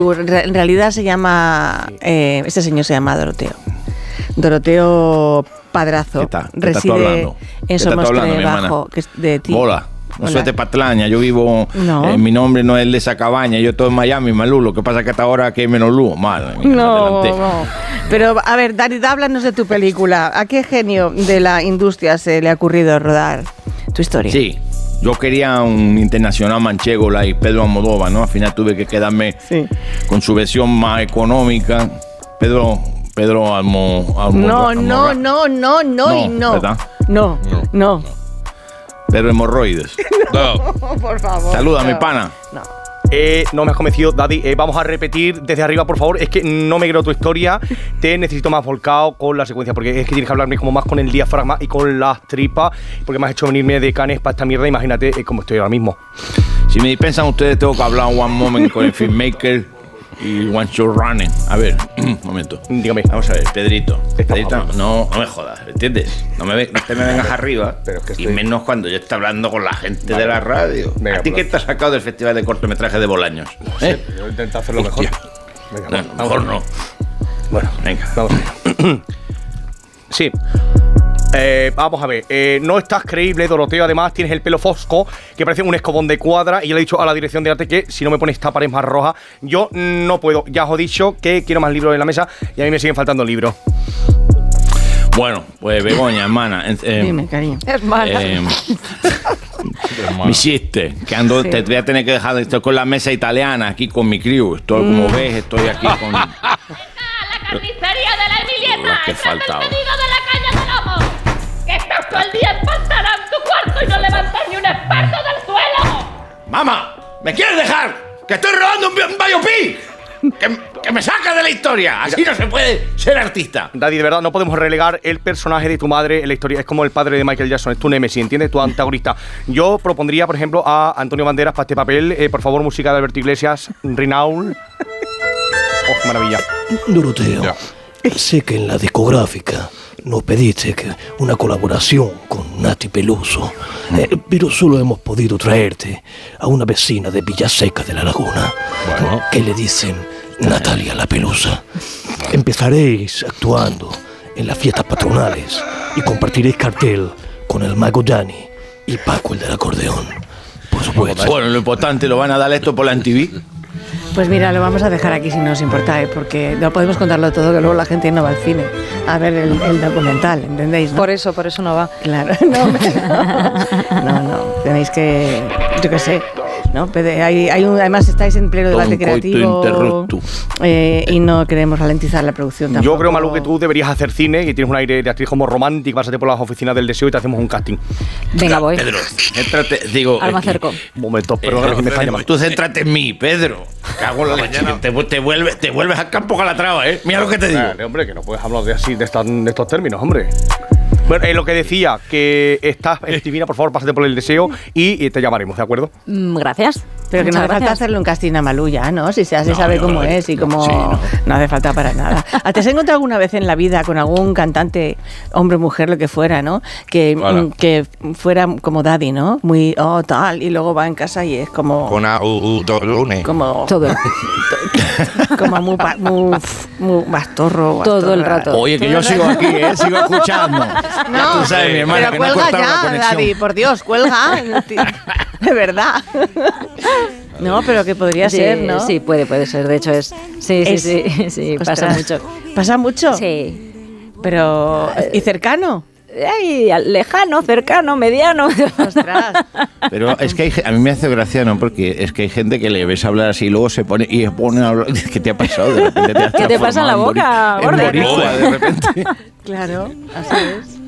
En realidad se llama, este señor se llama Doroteo Padrazo. Reside en Somostre Bajo, que es de ti. Hola. No soy de Patraña, yo vivo, mi nombre no es el de esa cabaña, yo estoy en Miami, Malú, lo que pasa es que hasta ahora que hay menos luz, madre mía, no. Pero, a ver, Dani, háblanos de tu película. ¿A qué genio de la industria se le ha ocurrido rodar tu historia? Sí, yo quería un internacional manchego, like Pedro Almodóvar, ¿no? Al final tuve que quedarme con su versión más económica, Pedro Almodóvar. No. Pedro Hemorroides. No, por favor. Saluda, mi pana. No me has convencido, Daddy. Vamos a repetir desde arriba, por favor. Es que no me creo tu historia. Te necesito más volcado con la secuencia, porque es que tienes que hablarme como más con el diafragma y con las tripas, porque me has hecho venirme de Cannes para esta mierda. Imagínate cómo estoy ahora mismo. Si me dispensan ustedes, tengo que hablar one moment con el filmmaker y one show running. A ver, un momento. Dígame. Vamos a ver, Pedrito, no me jodas, ¿entiendes? No te me vengas arriba, y menos cuando yo estoy hablando con la gente de la radio. Venga, ¿a ti qué te has sacado del Festival de Cortometraje de Bolaños? No sé, yo intento hacerlo mejor. Venga, mejor no. Bueno, venga, vamos allá. Sí. Vamos a ver, no estás creíble, Doroteo. Además tienes el pelo fosco que parece un escobón de cuadra. Y yo le he dicho a la dirección de arte que si no me pones esta pared más roja, yo no puedo. Ya os he dicho que quiero más libros en la mesa y a mí me siguen faltando libros. Bueno, pues Begoña, hermana. Dime, cariño. Hermana. Me hiciste que ando, te voy a tener que dejar. Estoy con la mesa italiana aquí con mi crew. Estoy, como ves, estoy aquí con. La carnicería de la Emilieta. Que faltaba. El pedido de la caña de lomo. Que estás todo el día empantanado en tu cuarto y no levantas ni un esparto del suelo. ¡Mamá! ¿Me quieres dejar? ¡Que estoy rodando un biopic! ¡Que me saca de la historia! Así no se puede ser artista. Daddy, de verdad, no podemos relegar el personaje de tu madre en la historia. Es como el padre de Michael Jackson, es tu némesis, ¿entiendes? Tu antagonista. Yo propondría, por ejemplo, a Antonio Banderas para este papel. Por favor, música de Alberto Iglesias, Rinaul. ¡Oh, qué maravilla! Doroteo, sé que en la discográfica nos pediste una colaboración con Nati Peluso, pero solo hemos podido traerte a una vecina de Villaseca de la Laguna, que le dicen Natalia la Pelusa. Empezaréis actuando en las fiestas patronales y compartiréis cartel con el mago Dani y Paco el del acordeón. Por supuesto. Bueno, lo importante, ¿lo van a dar esto por la MTV? Pues mira, lo vamos a dejar aquí si no os importa, porque no podemos contarlo todo, que luego la gente no va al cine a ver el documental, ¿entendéis? ¿No? Por eso no va. Claro, no, tenéis que, yo qué sé, ¿no? Además estáis en pleno debate creativo y no queremos ralentizar la producción tampoco. Yo creo, Malú, que tú deberías hacer cine, que tienes un aire de actriz como romántica, pásate por las oficinas del deseo y te hacemos un casting. Venga, voy. Pedro, céntrate, digo... Ahora me acerco. Un momento, perdón, que me está llamando. Tú céntrate en mí, Pedro. Cago en la leche, te vuelves al campo Calatrava, ¿eh? Mira lo que te digo. Hombre, que no puedes hablar de estos términos, hombre. Bueno, lo que decía, que estás divina, por favor, pásate por el deseo y te llamaremos, ¿de acuerdo? Gracias. Pero que no hace falta hacerle un casting a Malú ya, ¿no? Si se sabe cómo es y cómo... Sí, no hace falta para nada. ¿Te has encontrado alguna vez en la vida con algún cantante, hombre, mujer, lo que fuera, ¿no? Que fuera como Daddy, ¿no? Muy, tal, y luego va en casa y es como... Con lunes. Como... Todo. Como muy bastorro. Todo el rato. Oye, que yo sigo aquí, sigo escuchando. No, tú sabes, mi hermana, pero cuelga ya, Daddy, por Dios, cuelga. De verdad. No, pero que podría ser, ¿no? Sí, puede ser. De hecho es... Sí, pasa mucho. ¿Pasa mucho? Sí. Pero... ¿Y cercano? Lejano, cercano, mediano. Ostras. Pero es que a mí me hace gracia, ¿no? Porque es que hay gente que le ves hablar así y luego se pone a hablar. ¿Qué te ha pasado? De repente ¿Qué te pasa en la boca, en boricua, de repente. Claro, así es.